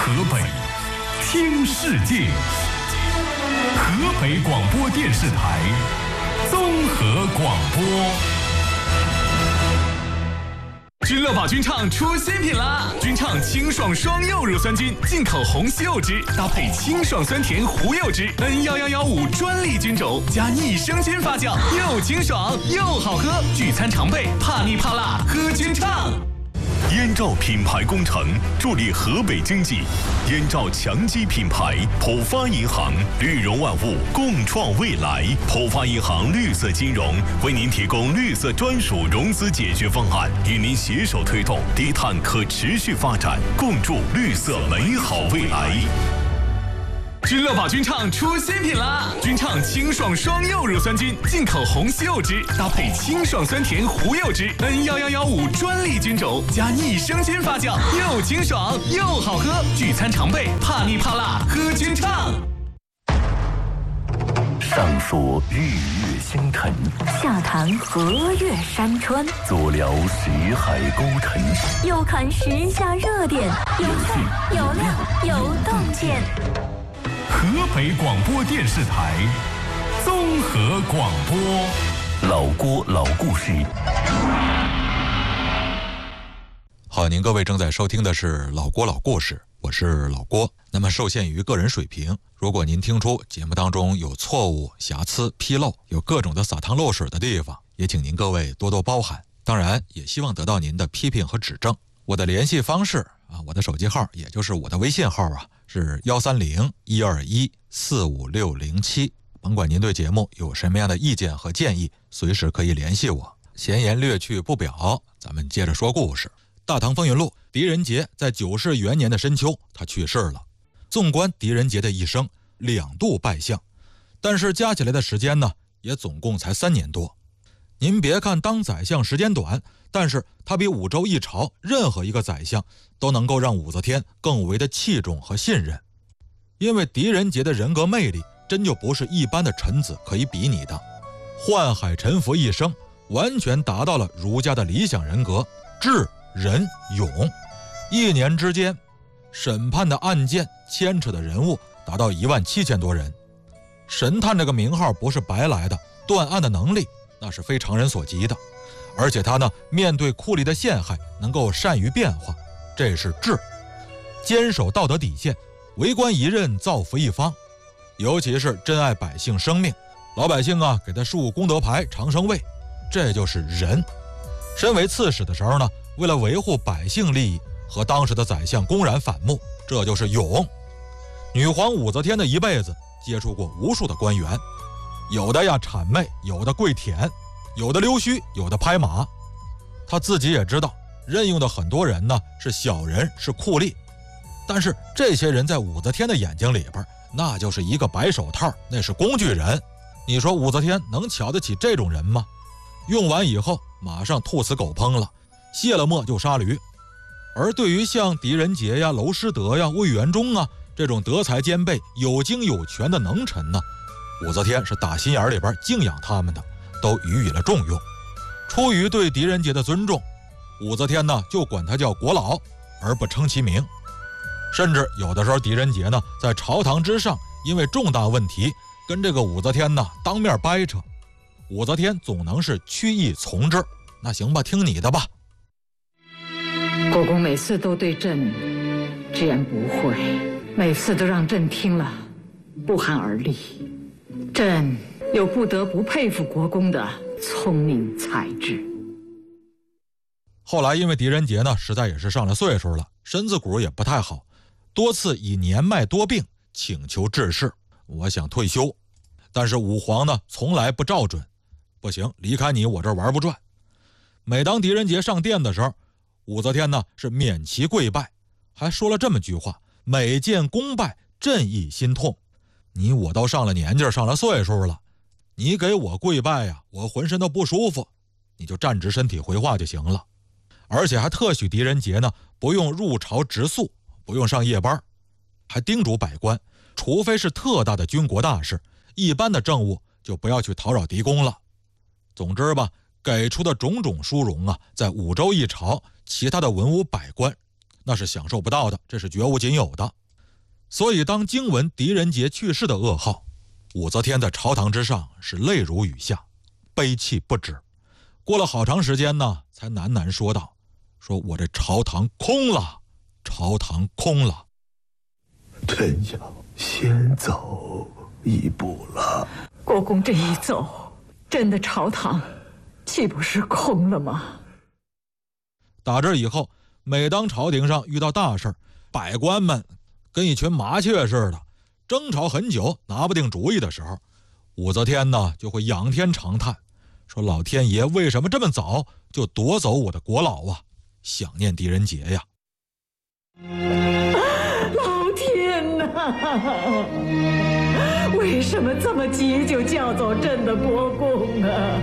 河北，听世界。河北广播电视台综合广播。君乐宝菌畅出新品啦！菌畅清爽双柚乳酸菌，进口红西柚汁搭配清爽酸甜胡柚汁 ，N11115专利菌种加益生菌发酵，又清爽又好喝。聚餐常备，怕腻怕辣喝菌畅。燕赵品牌工程助力河北经济，燕赵强基品牌，浦发银行，绿融万物，共创未来。浦发银行绿色金融为您提供绿色专属融资解决方案，与您携手推动低碳可持续发展，共筑绿色美好未来。君乐宝菌畅出新品啦！菌畅清爽双柚乳酸菌，进口红西柚汁搭配清爽酸甜胡柚汁 ，N11115专利菌种加益生菌发酵，又清爽又好喝。聚餐常备，怕腻怕辣喝菌畅。 上说日月星辰， 下谈河岳山川， 左聊识海沟沉， 右看时下热点，有趣有料有洞见。 河北广播电视台综合广播。 老郭老故事。 好，您各位正在收听的是老郭老故事，我是老郭。那么受限于个人水平，如果您听出节目当中有错误、瑕疵、纰漏，有各种的洒汤漏水的地方，也请您各位多多包涵。当然也希望得到您的批评和指正。我的联系方式我的手机号也就是我的微信号是130-121-45607。甭管您对节目有什么样的意见和建议，随时可以联系我。闲言略去不表，咱们接着说故事。大唐风云录，狄仁杰在9世元年的深秋，他去世了。纵观狄仁杰的一生，2度拜相，但是加起来的时间呢，也总共才3年多。您别看当宰相时间短，但是他比武周一朝任何一个宰相都能够让武则天更为的器重和信任。因为狄仁杰的人格魅力真就不是一般的臣子可以比拟的，宦海沉浮一生，完全达到了儒家的理想人格，智仁勇。1年之间，审判的案件牵扯的人物达到17000多人。神探这个名号不是白来的，断案的能力那是非常人所及的。而且他呢，面对酷吏的陷害能够善于变化，这是智。坚守道德底线，为官一任，造福一方。尤其是珍爱百姓生命，老百姓给他竖功德牌、长生位，这就是仁。身为刺史的时候呢，为了维护百姓利益，和当时的宰相公然反目，这就是勇。女皇武则天的一辈子接触过无数的官员，有的谄媚，有的跪舔，有的溜须，有的拍马。他自己也知道，任用的很多人呢是小人，是酷吏，但是这些人在武则天的眼睛里边，那就是一个白手套，那是工具人。你说武则天能瞧得起这种人吗？用完以后马上兔死狗烹了，卸了磨就杀驴。而对于像狄仁杰呀、娄师德呀、魏元忠这种德才兼备、有经有权的能臣呢，武则天是打心眼里边敬仰他们的，都予以了重用。出于对狄仁杰的尊重，武则天呢就管他叫国老，而不称其名。甚至有的时候狄仁杰呢在朝堂之上，因为重大问题跟这个武则天呢当面掰扯，武则天总能是屈意从之。那行吧，听你的吧。 国公每次都对朕直言不讳，每次都让朕听了不寒而栗。朕又不得不佩服国公的聪明才智。 后来因为狄仁杰呢实在也是上了岁数了，身子骨也不太好，多次以年迈多病请求致仕，我想退休。但是武皇呢从来不照准，不行，离开你我这玩不转。每当狄仁杰上殿的时候，武则天呢是免其跪拜，还说了这么句话：每见公拜，朕亦心痛。你我都上了年纪，上了岁数了，你给我跪拜我浑身都不舒服，你就站直身体回话就行了。而且还特许狄仁杰呢不用入朝直宿，不用上夜班，还叮嘱百官，除非是特大的军国大事，一般的政务就不要去讨扰狄公了。总之吧，给出的种种殊荣在武周一朝，其他的文武百官那是享受不到的，这是绝无仅有的。所以当经闻狄仁杰去世的噩耗，武则天在朝堂之上是泪如雨下，悲泣不止。过了好长时间呢，才喃喃说道：“说我这朝堂空了，朝堂空了。 朕要先走一步了。” 国公这一走，朕的朝堂岂不是空了吗？ 打这以后，每当朝廷上遇到大事，百官们跟一群麻雀似的，争吵很久拿不定主意的时候，武则天呢就会仰天长叹，说老天爷为什么这么早就夺走我的国老啊，想念狄仁杰呀。 老天哪，为什么这么急就叫走朕的国公啊？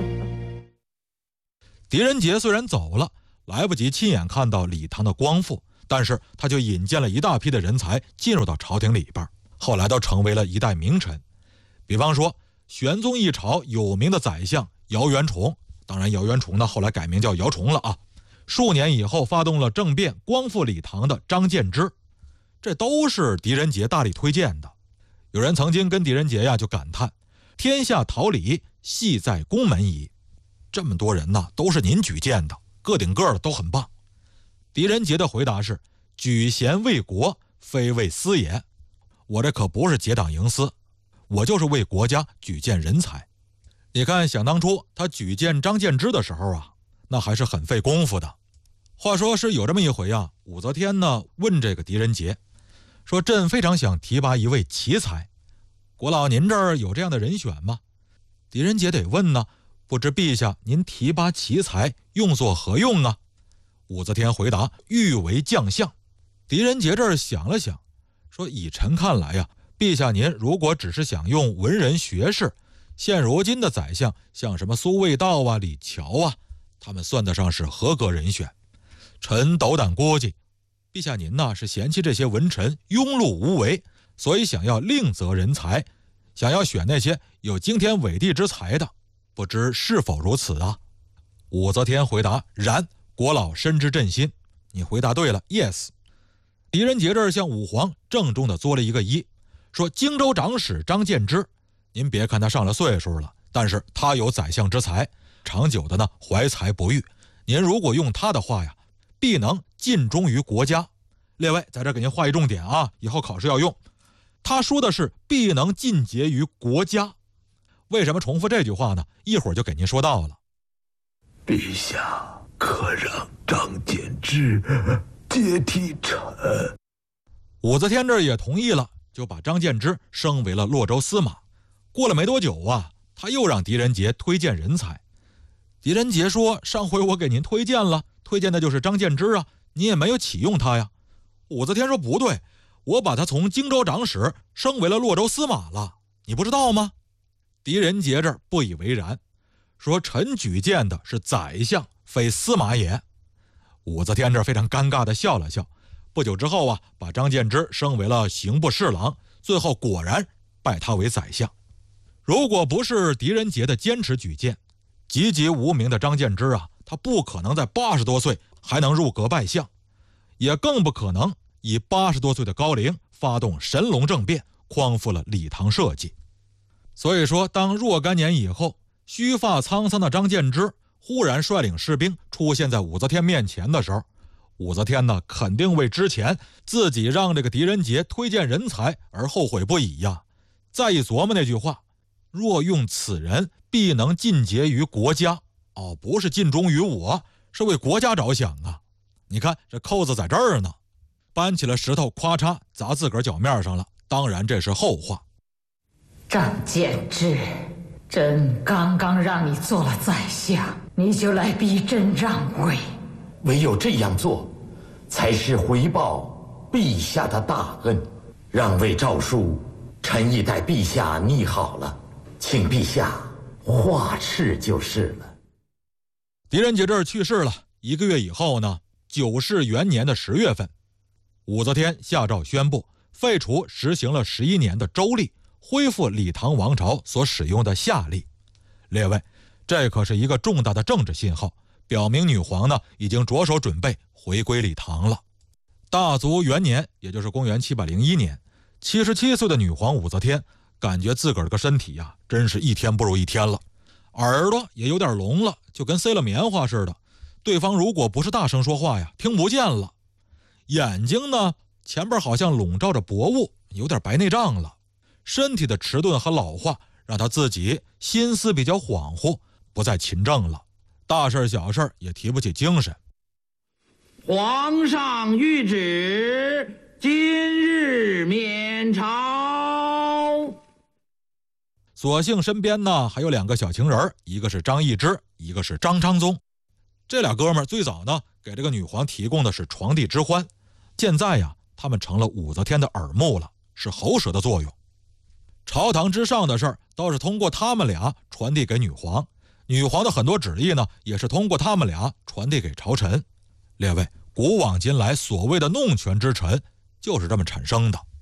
狄仁杰虽然走了，来不及亲眼看到礼堂的光复，但是他就引荐了一大批的人才进入到朝廷里边，后来都成为了一代名臣。比方说玄宗一朝有名的宰相姚元崇，当然姚元崇呢后来改名叫姚崇了啊。数年以后发动了政变光复礼堂的张建之，这都是狄仁杰大力推荐的。有人曾经跟狄仁杰呀就感叹：天下桃李系在宫门矣。这么多人呢都是您举荐的，个顶个的都很棒。狄仁杰的回答是：举贤为国，非为私也。我这可不是结党营私，我就是为国家举荐人才。你看想当初他举荐张建之的时候啊，那还是很费功夫的。话说是有这么一回啊，武则天呢问这个狄仁杰说：朕非常想提拔一位奇才，国老您这儿有这样的人选吗？狄仁杰得问呢，不知陛下您提拔奇才用作何用啊？武则天回答：欲为将相。狄仁杰这儿想了想，说：以臣看来呀，陛下您如果只是想用文人学士，现如今的宰相像什么苏味道啊、李峤啊，他们算得上是合格人选。臣斗胆估计，陛下您呢是嫌弃这些文臣庸碌无为，所以想要另择人才，想要选那些有惊天伟地之才的，不知是否如此啊？武则天回答：然，国老深知朕心。你回答对了 ，yes。狄仁杰这儿向武皇郑重地作了一个揖，说：荆州长史张建之，您别看他上了岁数了，但是他有宰相之才，长久的呢怀才不遇。您如果用他的话呀，必能尽忠于国家。列位在这给您画一重点啊，以后考试要用。他说的是必能尽节于国家。为什么重复这句话呢？一会儿就给您说到了。 陛下可让张建之接替臣。 武则天这儿也同意了，就把张建之升为了洛州司马。过了没多久啊，他又让狄仁杰推荐人才。狄仁杰说：上回我给您推荐了，推荐的就是张建之啊，你也没有启用他呀。武则天说：不对，我把他从荆州长史升为了洛州司马了，你不知道吗？狄仁杰这儿不以为然，说：臣举荐的是宰相，非司马也。武则天这儿非常尴尬地笑了笑，不久之后啊，把张建之升为了刑部侍郎，最后果然拜他为宰相。如果不是狄仁杰的坚持举荐，籍籍无名的张建之啊，他不可能在80多岁还能入阁拜相，也更不可能以80多岁的高龄发动神龙政变，匡复了礼堂社稷。所以说，当若干年以后，须发沧桑的张建之忽然率领士兵出现在武则天面前的时候，武则天呢肯定为之前自己让这个狄仁杰推荐人才而后悔不已呀。再一琢磨那句话，若用此人，必能尽节于国家。哦，不是尽忠于我，是为国家着想啊。你看这扣子在这儿呢，搬起了石头，咵嚓砸自个儿脚面上了。当然这是后话。 张建之，朕刚刚让你做了宰相，你就来逼朕让位。 唯有这样做，才是回报陛下的大恩。让位诏书，臣已代陛下拟好了，请陛下画敕就是了。 狄仁杰这儿去世了1个月以后呢，9世元年的10月份，武则天下诏宣布废除实行了11年的周历，恢复礼堂王朝所使用的夏历。列位，这可是一个重大的政治信号，表明女皇呢已经着手准备回归礼堂了。 大足元年，也就是公元701年，77岁的女皇武则天感觉自个儿这个身体呀，真是一天不如一天了，耳朵也有点聋了，就跟塞了棉花似的，对方如果不是大声说话呀，听不见了。眼睛呢，前边好像笼罩着薄雾，有点白内障了。身体的迟钝和老化让他自己心思比较恍惚，不再勤政了，大事小事也提不起精神。 皇上谕旨，今日免朝。 所幸身边呢还有2个小情人，一个是张易之，一个是张昌宗。这俩哥们儿最早呢给这个女皇提供的是床笫之欢，现在呀他们成了武则天的耳目了，是喉舌的作用。朝堂之上的事儿都是通过他们俩传递给女皇，女皇的很多旨意呢也是通过他们俩传递给朝臣。列位，古往今来所谓的弄权之臣就是这么产生的。